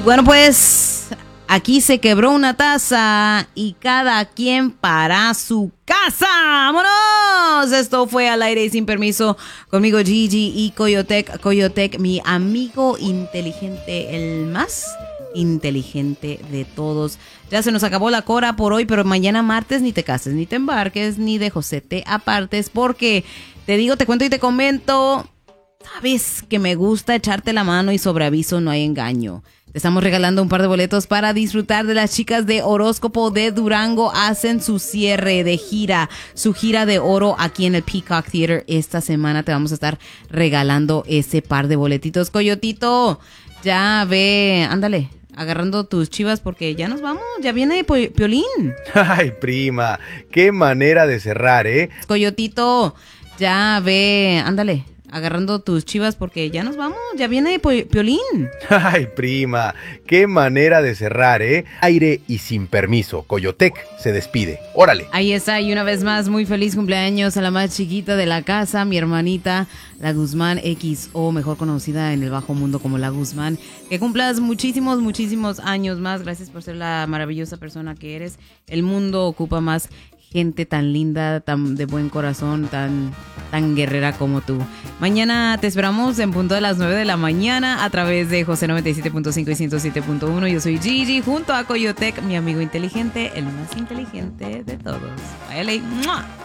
Bueno, pues aquí se quebró una taza y cada quien para su casa. ¡Vámonos! Esto fue Al Aire y Sin Permiso conmigo Gigi y Coyotec. Coyotec, mi amigo inteligente, el más inteligente de todos. Ya se nos acabó la cora por hoy, pero mañana martes ni te cases, ni te embarques, ni de José te apartes, porque te digo, te cuento y te comento. Sabes que me gusta echarte la mano y sobre aviso no hay engaño. Te estamos regalando un par de boletos para disfrutar de las chicas de Horóscopo de Durango. Hacen su cierre de gira, su gira de oro aquí en el Peacock Theater. Esta semana te vamos a estar regalando ese par de boletitos. Coyotito, ya ve, ándale, agarrando tus chivas porque ya nos vamos. Ya viene Piolín. Ay, prima, qué manera de cerrar, ¿eh? Coyotito, ya ve, ándale, agarrando tus chivas porque ya nos vamos. Ya viene Piolín. Ay, prima, qué manera de cerrar, ¿eh? Aire y Sin Permiso. Coyotec se despide. Órale. Ahí está, y una vez más, muy feliz cumpleaños a la más chiquita de la casa, mi hermanita, la Guzmán XO, mejor conocida en el bajo mundo como la Guzmán. Que cumplas muchísimos, muchísimos años más. Gracias por ser la maravillosa persona que eres. El mundo ocupa más gente tan linda, tan de buen corazón, tan guerrera como tú. Mañana te esperamos en punto de las 9 de la mañana a través de José 97.5 y 107.1. Yo soy Gigi junto a Coyotec, mi amigo inteligente, el más inteligente de todos. Bye, ¡mua!